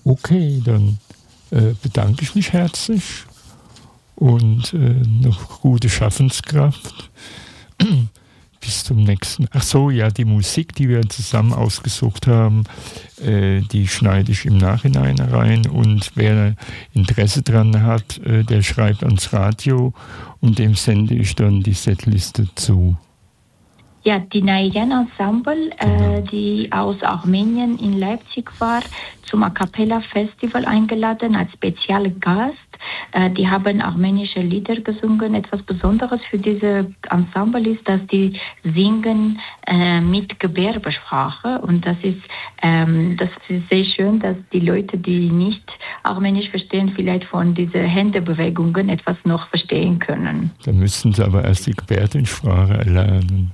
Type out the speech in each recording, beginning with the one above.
Okay, dann bedanke ich mich herzlich und noch gute Schaffenskraft. Bis zum nächsten. Ach so, ja, die Musik, die wir zusammen ausgesucht haben, die schneide ich im Nachhinein rein und wer Interesse dran hat, der schreibt ans Radio und dem sende ich dann die Setliste zu. Ja, die Naiyan Ensemble, die aus Armenien in Leipzig war, zum A Cappella Festival eingeladen als spezieller Gast. Die haben armenische Lieder gesungen. Etwas Besonderes für diese Ensemble ist, dass die singen mit Gebärdensprache. Und das ist sehr schön, dass die Leute, die nicht Armenisch verstehen, vielleicht von diesen Händebewegungen etwas noch verstehen können. Da müssen sie aber erst die Gebärdensprache erlernen.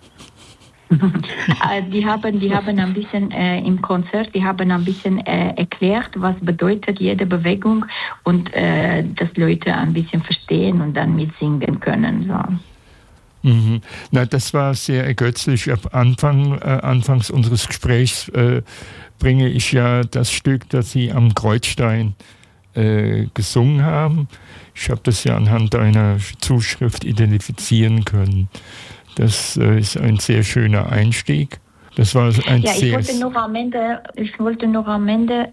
Die haben ein bisschen im Konzert, die haben ein bisschen erklärt, was bedeutet jede Bewegung und dass Leute ein bisschen verstehen und dann mitsingen können. So. Mhm. Na, das war sehr ergötzlich. Anfangs unseres Gesprächs bringe ich ja das Stück, das Sie am Kreuzstein gesungen haben. Ich habe das ja anhand einer Zuschrift identifizieren können. Das ist ein sehr schöner Einstieg. Das war ein ich wollte noch am Ende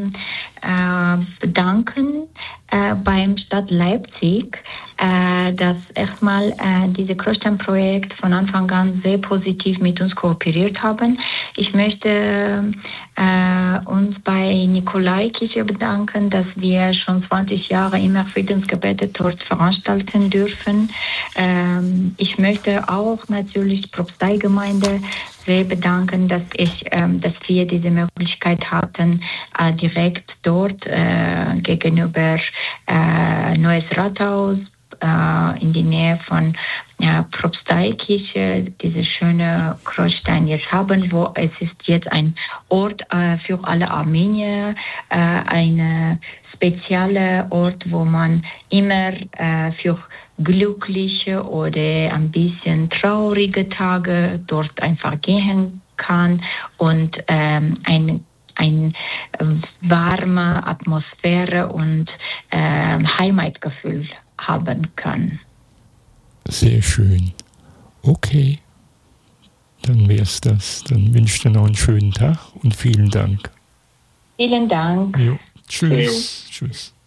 bedanken beim Stadt Leipzig, dass erstmal dieses Kreuzsteinprojekt von Anfang an sehr positiv mit uns kooperiert haben. Ich möchte uns bei Nikolaikirche bedanken, dass wir schon 20 Jahre immer Friedensgebete dort veranstalten dürfen. Ich möchte auch natürlich die Propsteigemeinde sehr bedanken, dass wir diese Möglichkeit hatten, direkt dort gegenüber Neues Rathaus in die Nähe von Propsteikirche, diese schöne Kreuzstein jetzt haben, wo es ist jetzt ein Ort für alle Armenier, ein spezieller Ort, wo man immer für glückliche oder ein bisschen traurige Tage dort einfach gehen kann und eine warme Atmosphäre und Heimatgefühl haben kann. Sehr schön. Okay, dann wäre es das. Dann wünsche ich dir noch einen schönen Tag und vielen Dank. Vielen Dank. Jo. Tschüss. Tschüss.